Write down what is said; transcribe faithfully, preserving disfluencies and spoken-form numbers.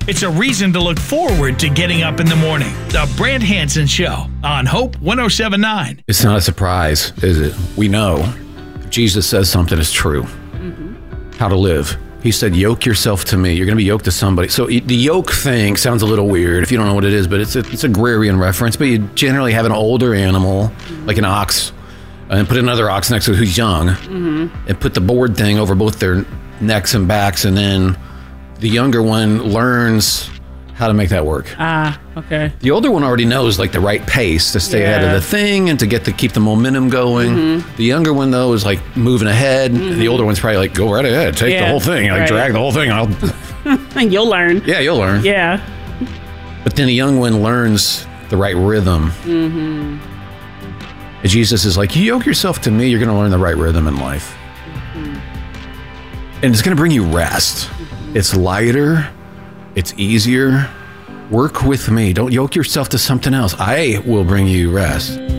It's a reason to look forward to getting up in the morning. The Brant Hansen Show on Hope one oh seven point nine. It's not a surprise, is it? We know if Jesus says something is true. Mm-hmm. How to live. He said, yoke yourself to me. You're going to be yoked to somebody. So the yoke thing sounds a little weird if you don't know what it is, but it's a, it's a agrarian reference. But you generally have an older animal, mm-hmm. like an ox, and put another ox next to it who's young, mm-hmm. and put the board thing over both their necks and backs, and then the younger one learns how to make that work. Ah, okay. The older one already knows like the right pace to stay yeah. ahead of the thing and to get to keep the momentum going. Mm-hmm. The younger one though is like moving ahead, mm-hmm. and the older one's probably like, go right ahead, take yeah. the whole thing, like right. drag the whole thing. I'll and you'll learn. Yeah, you'll learn. Yeah. But then the young one learns the right rhythm. Mm-hmm. And Jesus is like, you yoke yourself to me, you're going to learn the right rhythm in life. Mm-hmm. And it's going to bring you rest. Mm-hmm. It's lighter. It's easier. Work with me. Don't yoke yourself to something else. I will bring you rest.